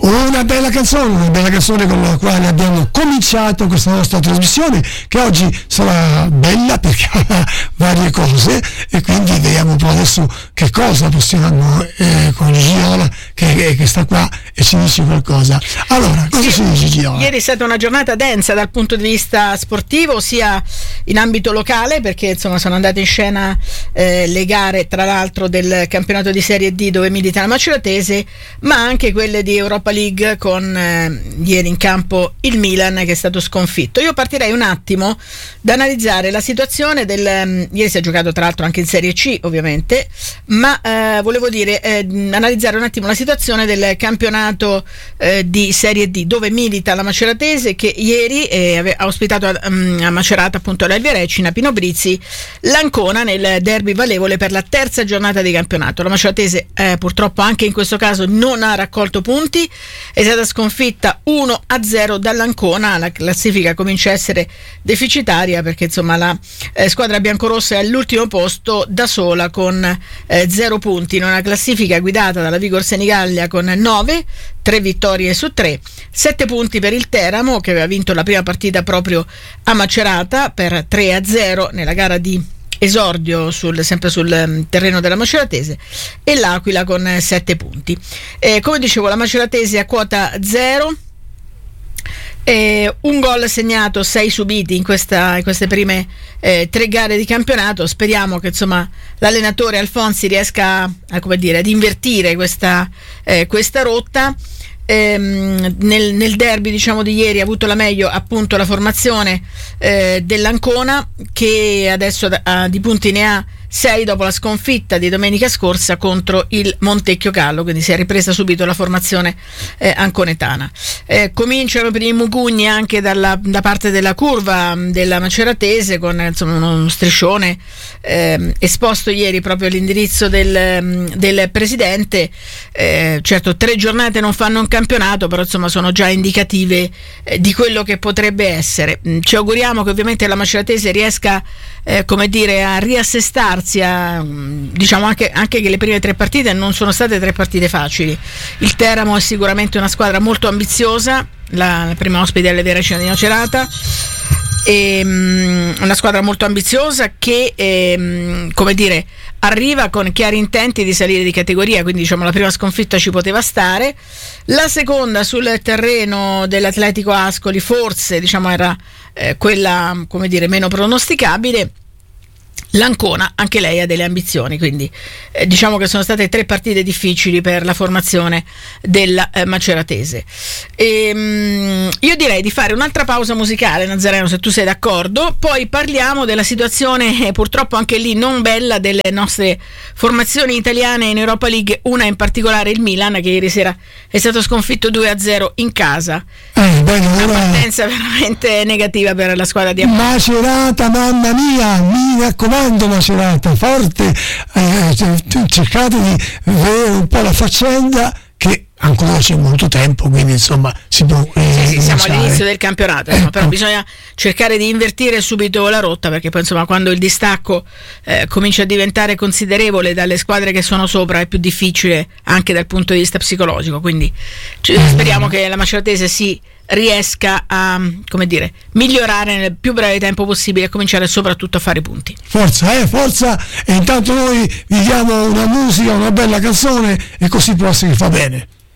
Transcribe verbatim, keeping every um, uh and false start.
Una bella canzone, una bella canzone con la quale abbiamo cominciato questa nostra trasmissione, che oggi sarà bella perché ha varie cose, e quindi vediamo un po' adesso che cosa possiamo eh, con Giola che, che sta qua e ci dice qualcosa. Allora, cosa sì, ci dice Giola? Ieri è stata una giornata densa dal punto di vista sportivo, sia in ambito locale, perché insomma sono andate in scena eh, le gare tra l'altro del campionato di Serie D dove milita la Maceratese, ma anche quelle di Europa League con eh, ieri in campo il Milan che è stato sconfitto. Io partirei un attimo da analizzare la situazione del um, ieri si è giocato tra l'altro anche in Serie C ovviamente, ma eh, volevo dire eh, analizzare un attimo la situazione del campionato eh, di Serie D dove milita la Maceratese, che ieri eh, ha ospitato a, um, a Macerata appunto l'Elvia Recina, Pino Brizzi, l'Ancona nel derby valevole per la terza giornata di campionato. La Maceratese eh, purtroppo anche in questo caso non ha raccolto punti, è stata sconfitta uno a zero dall'Ancona. La classifica comincia a essere deficitaria perché insomma la eh, squadra biancorossa è all'ultimo posto da sola con eh, zero punti in una classifica guidata dalla Vigor Senigallia con nove, tre vittorie su tre, sette punti per il Teramo che aveva vinto la prima partita proprio a Macerata per tre a zero nella gara di esordio sul, sempre sul terreno della Maceratese, e l'Aquila con sette punti. Eh, come dicevo, la Maceratese a quota zero, eh, un gol segnato, sei subiti in, questa, in queste prime eh, tre gare di campionato. Speriamo che insomma l'allenatore Alfonsi riesca a, come dire, ad invertire questa, eh, questa rotta. Ehm, nel, nel derby diciamo di ieri ha avuto la meglio appunto la formazione eh, dell'Ancona, che adesso ha, di punti ne ha sei dopo la sconfitta di domenica scorsa contro il Montecchio Callo, quindi si è ripresa subito la formazione eh, anconetana. Eh, cominciano per i mugugni anche dalla, da parte della curva della Maceratese con insomma uno striscione eh, esposto ieri proprio all'indirizzo del, del presidente. Eh, certo tre giornate non fanno un campionato, però insomma sono già indicative eh, di quello che potrebbe essere. Ci auguriamo che ovviamente la Maceratese riesca eh, come dire a riassestarsi, a, diciamo anche, anche che le prime tre partite non sono state tre partite facili. Il Teramo è sicuramente una squadra molto ambiziosa, la, la prima ospite delle Veracina di Macerata, e, um, una squadra molto ambiziosa che um, come dire arriva con chiari intenti di salire di categoria, quindi diciamo la prima sconfitta ci poteva stare, la seconda sul terreno dell'Atletico Ascoli forse diciamo era eh, quella come dire meno pronosticabile. L'Ancona anche lei ha delle ambizioni, quindi eh, diciamo che sono state tre partite difficili per la formazione della eh, Maceratese. E, mh, io direi di fare un'altra pausa musicale, Nazareno, se tu sei d'accordo, poi parliamo della situazione eh, purtroppo anche lì non bella delle nostre formazioni italiane in Europa League, una in particolare il Milan che ieri sera è stato sconfitto due a zero in casa. Eh, bene, una ora... partenza veramente negativa per la squadra di Macerata, mamma mia, mi raccomando Macerata, forte, eh, cercate di vedere un po' la faccenda, che ancora c'è molto tempo, quindi insomma si può eh, sì, sì, siamo all'inizio del campionato, insomma, però bisogna cercare di invertire subito la rotta, perché poi insomma quando il distacco eh, comincia a diventare considerevole dalle squadre che sono sopra è più difficile anche dal punto di vista psicologico, quindi cioè, speriamo che la Maceratese si riesca a come dire migliorare nel più breve tempo possibile e cominciare soprattutto a fare i punti. Forza, eh, forza, e intanto noi vi diamo una musica, una bella canzone, e così può essere che fa bene.